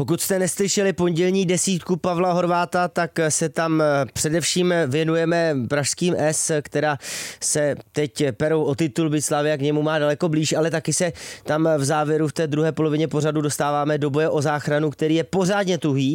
Pokud jste neslyšeli pondělní desítku Pavla Horváta, tak se tam především věnujeme pražským S, která se teď perou o titul, byť Slavia k němu má daleko blíž, ale taky se tam v závěru v té druhé polovině pořadu dostáváme do boje o záchranu, který je pořádně tuhý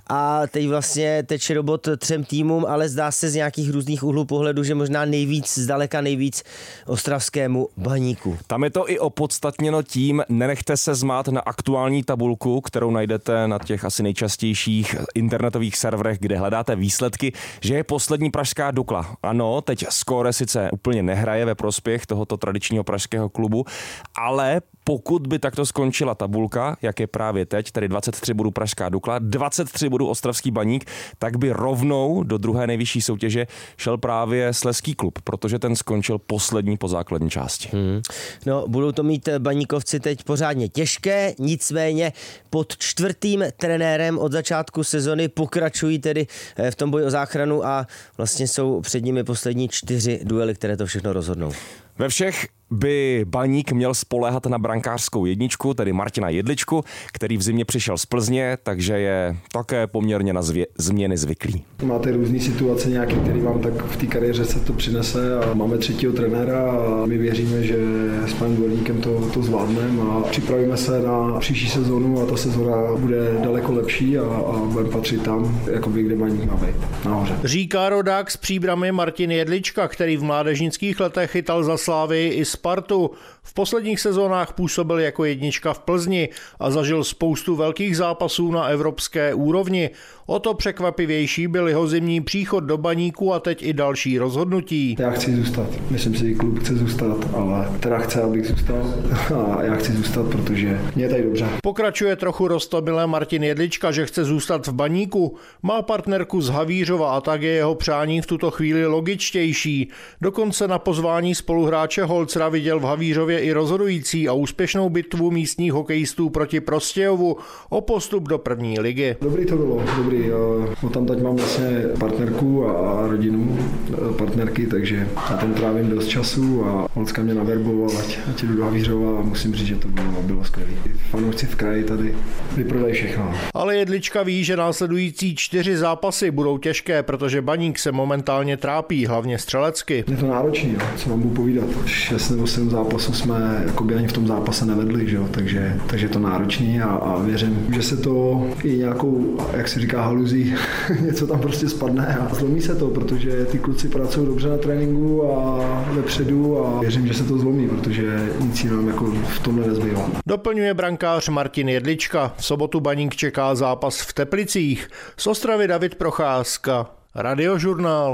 a teď vlastně teče do bod 3 týmům, ale zdá se z nějakých různých úhlů pohledu, že možná zdaleka nejvíc ostravskému Baníku. Tam je to i opodstatněno tím, nenechte se zmát na aktuální tabulku, kterou najdete na těch asi nejčastějších internetových serverech, kde hledáte výsledky, že je poslední pražská Dukla. Ano, teď skóre sice úplně nehraje ve prospěch tohoto tradičního pražského klubu, ale pokud by takto skončila tabulka, jak je právě teď, tedy 23 bodů pražská Dukla, 23 bodů ostravský Baník, tak by rovnou do druhé nejvyšší soutěže šel právě Slezský klub, protože ten skončil poslední po základní části. No, budou to mít baníkovci teď pořádně těžké, nicméně pod 4. trenérem od začátku sezony pokračují tedy v tom boji o záchranu a vlastně jsou před nimi poslední 4 duely, které to všechno rozhodnou. Ve všech by Baník měl spoléhat na brankářskou jedničku, tedy Martina Jedličku, který v zimě přišel z Plzně, takže je také poměrně na změny zvyklý. Máte různé situace nějaké, které vám tak v té kariéře se to přinese a máme 3. trenéra a my věříme, že s panem Dvorníkem to zvládneme a připravíme se na příští sezónu a ta sezóna bude daleko lepší a budeme patřit tam, jakoby, kde Baník má být, nahoře. Říká rodák z Příbramy Martin Jedlička, který v mládežnických letech chytal za Slávii i Spartu. V posledních sezónách působil jako jednička v Plzni a zažil spoustu velkých zápasů na evropské úrovni. O to překvapivější byl jeho zimní příchod do Baníku a teď i další rozhodnutí. Já chci zůstat. Myslím si, že klub chce zůstat, ale teda chce, abych zůstal a já chci zůstat, protože mě je tady dobře. Pokračuje trochu roztomilé Martin Jedlička, že chce zůstat v Baníku. Má partnerku z Havířova a tak je jeho přání v tuto chvíli logičtější. Dokonce na pozvání spoluhráče Holcera viděl v Havířově i rozhodující a úspěšnou bitvu místních hokejistů proti Prostějovu o postup do první ligy. Dobrý to bylo, dobrý. Tam teď mám vlastně partnerku a rodinu partnerky, takže já tam trávím dost času a Holcka mě naverboval, ať jdu do Havířova a musím říct, že to bylo skvělé. Fanoušci v kraji tady vyprodají všechno. Ale Jedlička ví, že následující 4 zápasy budou těžké, protože Baník se momentálně trápí, hlavně střelecky. Je to náročný, jo. Co vám budu povídat. 6 nebo 7 zápasů jsme jakoby ani v tom zápase nevedli, že jo. Takže je to náročný a věřím, že se to i nějakou, jak se říká, haluzí, něco tam prostě spadne a zlomí se to, protože ty kluci pracují dobře na tréninku a vepředu a věřím, že se to zlomí, protože nic jiného jako v tomhle nezbývá. Doplňuje brankář Martin Jedlička. V sobotu Baník čeká zápas v Teplicích. Z Ostravy David Procházka, Radiožurnál.